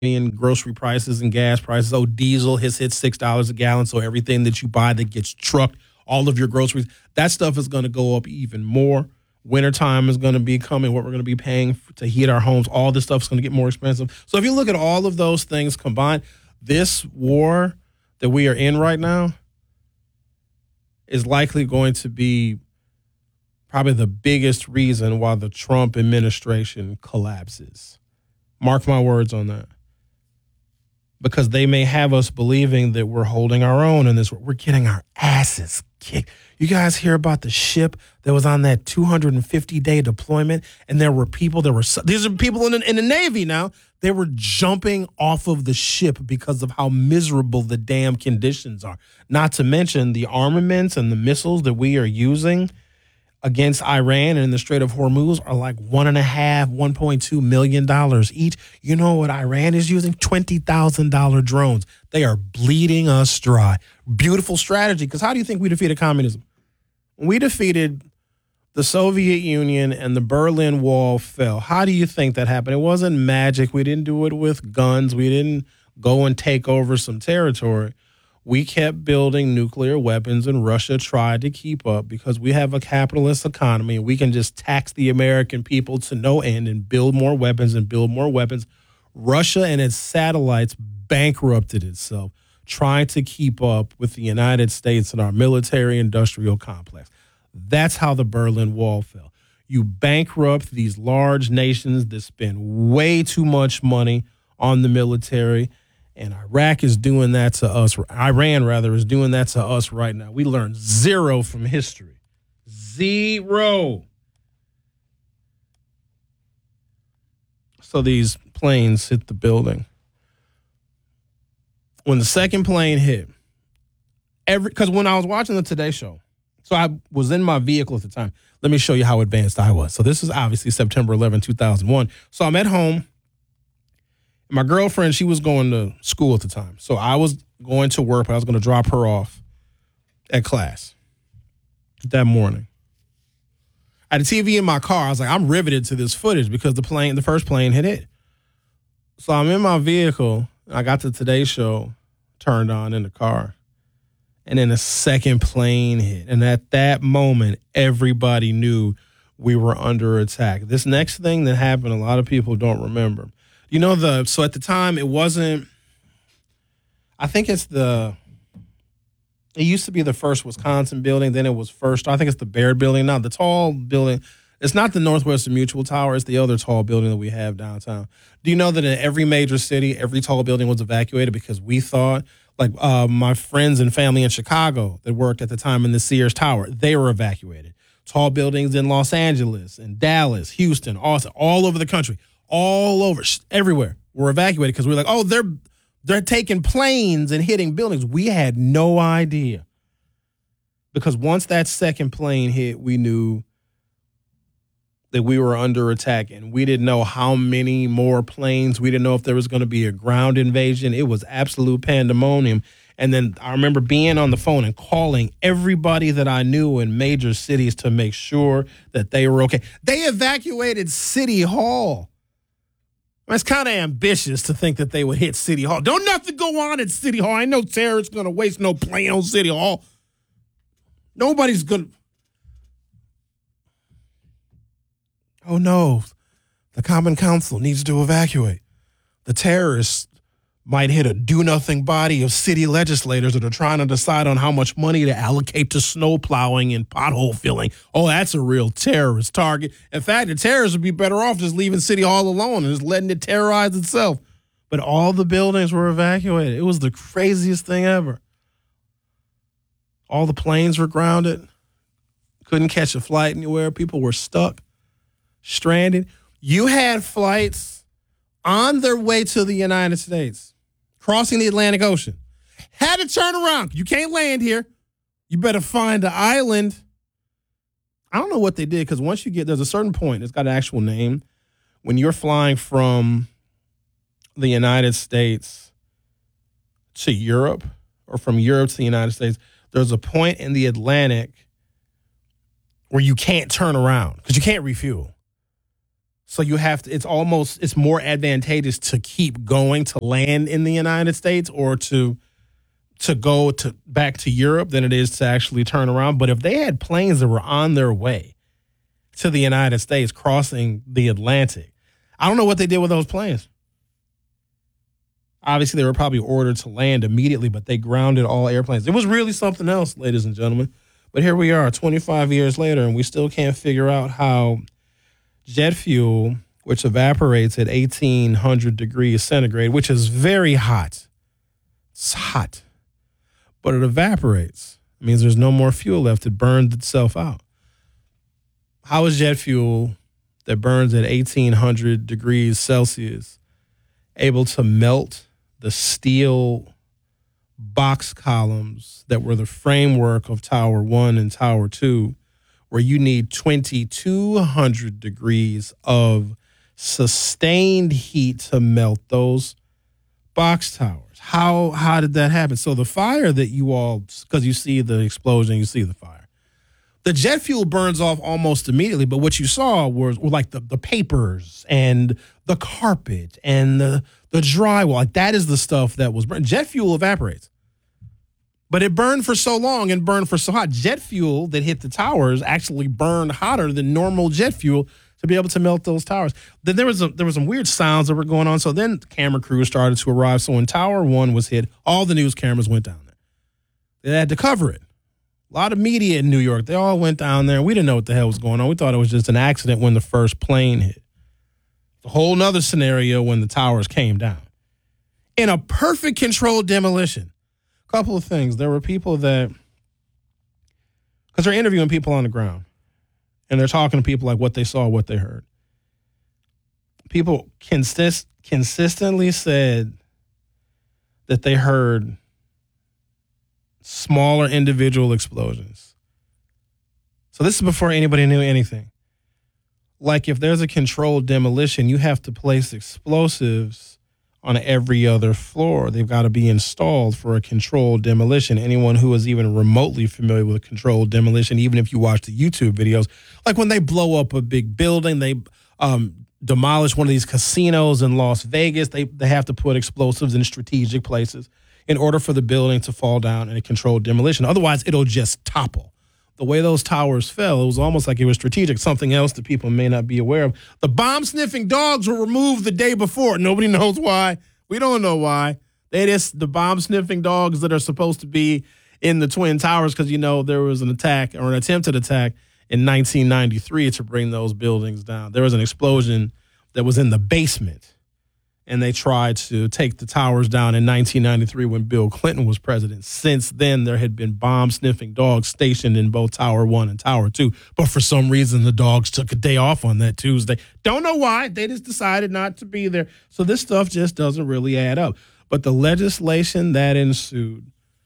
in grocery prices and gas prices. Oh, diesel has hit $6 a gallon. So everything that you buy that gets trucked, all of your groceries, that stuff is going to go up even more. Wintertime is going to be coming, what we're going to be paying to heat our homes. All this stuff is going to get more expensive. So if you look at all of those things combined, this war that we are in right now is likely going to be probably the biggest reason why the Trump administration collapses. Mark my words on that. Because they may have us believing that we're holding our own in this. We're getting our asses kicked. You guys hear about the ship that was on that 250-day deployment, and there were people these are people in the Navy now. They were jumping off of the ship because of how miserable the damn conditions are. Not to mention the armaments and the missiles that we are using against Iran and in the Strait of Hormuz are like $1.2 million each. You know what Iran is using? $20,000 drones. They are bleeding us dry. Beautiful strategy, because how do you think we defeated communism? We defeated the Soviet Union and the Berlin Wall fell. How do you think that happened? It wasn't magic. We didn't do it with guns. We didn't go and take over some territory. We kept building nuclear weapons, and Russia tried to keep up because we have a capitalist economy, and we can just tax the American people to no end and build more weapons and build more weapons. Russia and its satellites bankrupted itself trying to keep up with the United States and our military-industrial complex. That's how the Berlin Wall fell. You bankrupt these large nations that spend way too much money on the military. And Iraq is doing that to us. Iran, rather, is doing that to us right now. We learned zero from history. Zero. So these planes hit the building. When the second plane hit, because when I was watching the Today Show, so I was in my vehicle at the time. Let me show you how advanced I was. So this is obviously September 11, 2001. So I'm at home. My girlfriend, she was going to school at the time. So I was going to work, but I was going to drop her off at class that morning. I had a TV in my car. I was like, I'm riveted to this footage because the first plane had hit. So I'm in my vehicle. I got the Today Show turned on in the car. And then a second plane hit. And at that moment, everybody knew we were under attack. This next thing that happened, a lot of people don't remember. You know, so at the time, it wasn't, I think it used to be the First Wisconsin building, then it was First, I think it's the Baird building now, the tall building. It's not the Northwestern Mutual Tower, it's the other tall building that we have downtown. Do you know that in every major city, every tall building was evacuated because we thought, like my friends and family in Chicago that worked at the time in the Sears Tower, they were evacuated. Tall buildings in Los Angeles and Dallas, Houston, Austin, all over the country. All over, everywhere, were evacuated because we were like, oh, they're taking planes and hitting buildings. We had no idea. Because once that second plane hit, we knew that we were under attack, and we didn't know how many more planes. We didn't know if there was going to be a ground invasion. It was absolute pandemonium. And then I remember being on the phone and calling everybody that I knew in major cities to make sure that they were okay. They evacuated City Hall. It's kind of ambitious to think that they would hit City Hall. Don't nothing go on at City Hall. I know terrorists going to waste no plane on City Hall. Nobody's going to. Oh, no. The Common Council needs to evacuate. The terrorists might hit a do-nothing body of city legislators that are trying to decide on how much money to allocate to snow plowing and pothole filling. Oh, that's a real terrorist target. In fact, the terrorists would be better off just leaving City Hall alone and just letting it terrorize itself. But all the buildings were evacuated. It was the craziest thing ever. All the planes were grounded. Couldn't catch a flight anywhere. People were stuck, stranded. You had flights on their way to the United States, crossing the Atlantic Ocean. Had to turn around. You can't land here. You better find an island. I don't know what they did, because once you get, there's a certain point, it's got an actual name. When you're flying from the United States to Europe, or from Europe to the United States, there's a point in the Atlantic where you can't turn around because you can't refuel. So you have to, it's more advantageous to keep going to land in the United States or to go to back to Europe than it is to actually turn around. But if they had planes that were on their way to the United States crossing the Atlantic, I don't know what they did with those planes. Obviously, they were probably ordered to land immediately, but they grounded all airplanes. It was really something else, ladies and gentlemen. But here we are 25 years later, and we still can't figure out how jet fuel, which evaporates at 1,800 degrees centigrade, which is very hot. It's hot. But it evaporates. It means there's no more fuel left. It burned itself out. How is jet fuel that burns at 1,800 degrees Celsius able to melt the steel box columns that were the framework of Tower 1 and Tower 2, where you need 2,200 degrees of sustained heat to melt those box towers? How did that happen? So the fire that you all, because you see the explosion, you see the fire. The jet fuel burns off almost immediately, but what you saw were like the papers and the carpet and the drywall. Like that is the stuff that was burned. Jet fuel evaporates. But it burned for so long and burned for so hot. Jet fuel that hit the towers actually burned hotter than normal jet fuel to be able to melt those towers. Then there was some weird sounds that were going on. So then camera crews started to arrive. So when Tower 1 was hit, all the news cameras went down there. They had to cover it. A lot of media in New York, they all went down there. We didn't know what the hell was going on. We thought it was just an accident when the first plane hit. A whole nother scenario when the towers came down. In a perfect controlled demolition. A couple of things. There were people that, because they're interviewing people on the ground, and they're talking to people like what they saw, what they heard. People consistently said that they heard smaller individual explosions. So this is before anybody knew anything. Like if there's a controlled demolition, you have to place explosives on every other floor. They've got to be installed for a controlled demolition. Anyone who is even remotely familiar with a controlled demolition, even if you watch the YouTube videos, like when they blow up a big building, they demolish one of these casinos in Las Vegas, they have to put explosives in strategic places in order for the building to fall down in a controlled demolition. Otherwise, it'll just topple. The way those towers fell, it was almost like it was strategic, something else that people may not be aware of. The bomb-sniffing dogs were removed the day before. Nobody knows why. We don't know why. The bomb-sniffing dogs that are supposed to be in the Twin Towers, because, there was an attack or an attempted attack in 1993 to bring those buildings down. There was an explosion that was in the basement, and they tried to take the towers down in 1993 when Bill Clinton was president. Since then, there had been bomb-sniffing dogs stationed in both Tower 1 and Tower 2. But for some reason, the dogs took a day off on that Tuesday. Don't know why. They just decided not to be there. So this stuff just doesn't really add up. But the legislation that ensued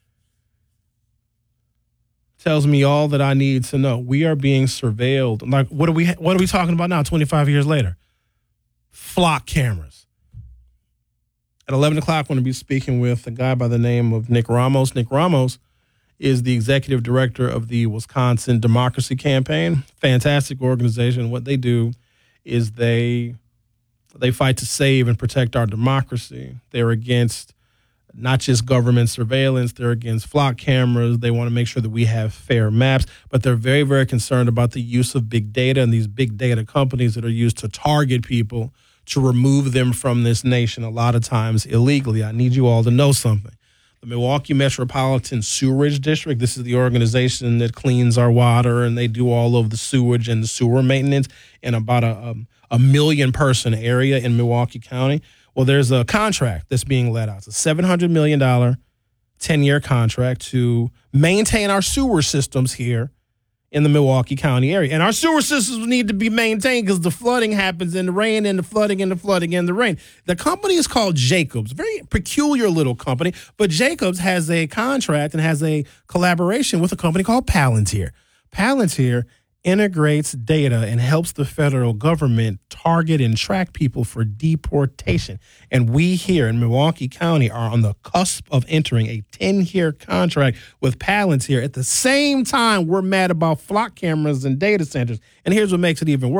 tells me all that I need to know. We are being surveilled. Like, what are we talking about now, 25 years later? Flock cameras. At 11 o'clock, I'm going to be speaking with a guy by the name of Nick Ramos. Nick Ramos is the executive director of the Wisconsin Democracy Campaign. Fantastic organization. What they do is they fight to save and protect our democracy. They're against not just government surveillance. They're against flock cameras. They want to make sure that we have fair maps. But they're very, very concerned about the use of big data and these big data companies that are used to target people, to remove them from this nation, a lot of times illegally. I need you all to know something. The Milwaukee Metropolitan Sewerage District, this is the organization that cleans our water, and they do all of the sewage and the sewer maintenance in about a million-person area in Milwaukee County. Well, there's a contract that's being let out. It's a $700 million 10-year contract to maintain our sewer systems here in the Milwaukee County area. And our sewer systems need to be maintained because the flooding happens in the rain and the flooding and the flooding and the rain. The company is called Jacobs, very peculiar little company, but Jacobs has a contract and has a collaboration with a company called Palantir. Palantir integrates data and helps the federal government target and track people for deportation. And we here in Milwaukee County are on the cusp of entering a 10-year contract with Palantir. At the same time, we're mad about flock cameras and data centers. And here's what makes it even worse.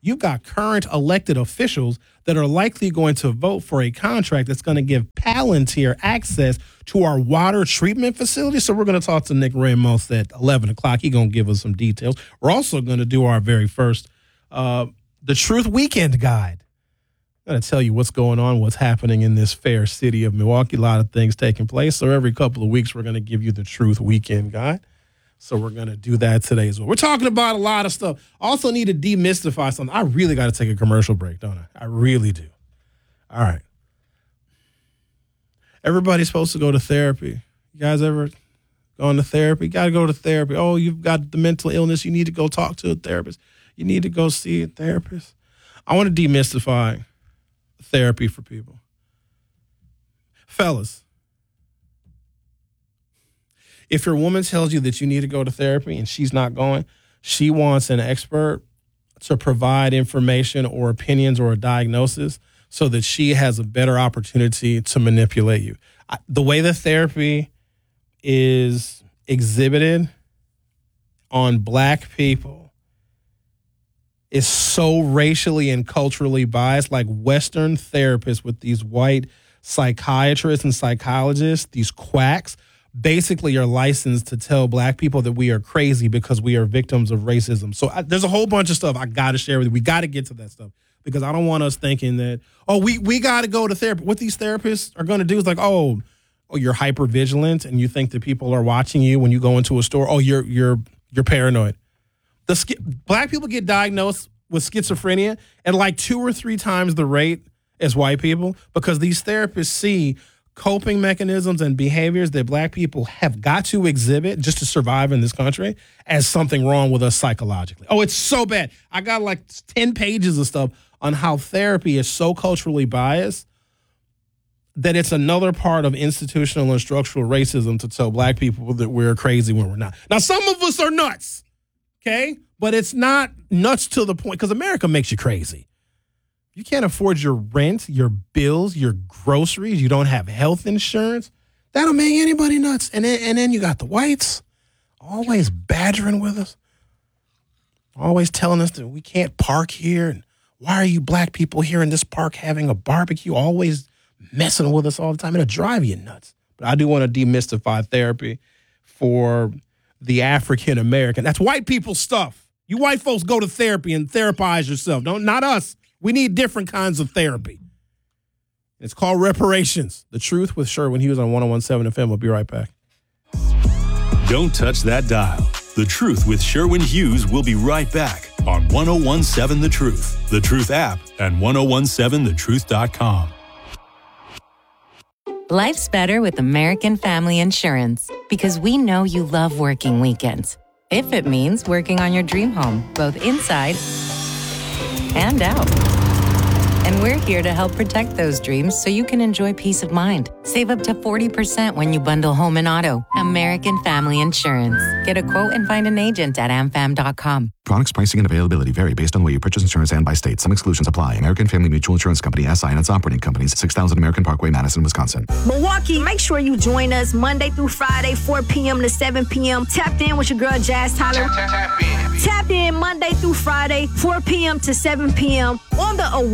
You've got current elected officials that are likely going to vote for a contract that's going to give Palantir access to our water treatment facility. So we're going to talk to Nick Ramos at 11 o'clock. He's going to give us some details. We're also going to do our very first The Truth Weekend Guide. I'm going to tell you what's going on, what's happening in this fair city of Milwaukee. A lot of things taking place. So every couple of weeks, we're going to give you the Truth Weekend Guide. So we're going to do that today as well. We're talking about a lot of stuff. Also need to demystify something. I really got to take a commercial break, don't I? I really do. All right. Everybody's supposed to go to therapy. You guys ever gone to therapy? You got to go to therapy. Oh, you've got the mental illness. You need to go talk to a therapist. You need to go see a therapist. I want to demystify therapy for people. Fellas, if your woman tells you that you need to go to therapy and she's not going, she wants an expert to provide information or opinions or a diagnosis so that she has a better opportunity to manipulate you. The way the therapy is exhibited on black people is so racially and culturally biased, like Western therapists with these white psychiatrists and psychologists, these quacks, basically are licensed to tell black people that we are crazy because we are victims of racism. So there's a whole bunch of stuff I got to share with you. We got to get to that stuff because I don't want us thinking that, we got to go to therapy. What these therapists are going to do is like, you're hyper vigilant and you think that people are watching you when you go into a store. Oh, you're paranoid. Black people get diagnosed with schizophrenia at like 2 or 3 times the rate as white people because these therapists see coping mechanisms and behaviors that black people have got to exhibit just to survive in this country as something wrong with us psychologically. Oh, it's so bad. I got like 10 pages of stuff on how therapy is so culturally biased that it's another part of institutional and structural racism to tell black people that we're crazy when we're not. Now, some of us are nuts, okay? But it's not nuts to the point because America makes you crazy. You can't afford your rent, your bills, your groceries. You don't have health insurance. That'll make anybody nuts. And then you got the whites always badgering with us, always telling us that we can't park here. And why are you black people here in this park having a barbecue? Always messing with us all the time. It'll drive you nuts. But I do want to demystify therapy for the African American. That's white people stuff. You white folks go to therapy and therapize yourself. Not us. We need different kinds of therapy. It's called reparations. The Truth with Sherwin Hughes on 101.7 FM. We'll be right back. Don't touch that dial. The Truth with Sherwin Hughes will be right back on 101.7 The Truth, The Truth app, and 1017thetruth.com. Life's better with American Family Insurance because we know you love working weekends. If it means working on your dream home, both inside and out. And we're here to help protect those dreams so you can enjoy peace of mind. Save up to 40% when you bundle home and auto. American Family Insurance. Get a quote and find an agent at amfam.com. Products, pricing, and availability vary based on the way you purchase insurance and by state. Some exclusions apply. American Family Mutual Insurance Company, SI, and its operating companies, 6000 American Parkway, Madison, Wisconsin. Milwaukee, make sure you join us Monday through Friday, 4 p.m. to 7 p.m. Tapped in with your girl, Jazz Tyler. Tap in Monday through Friday, 4 p.m. to 7 p.m. on the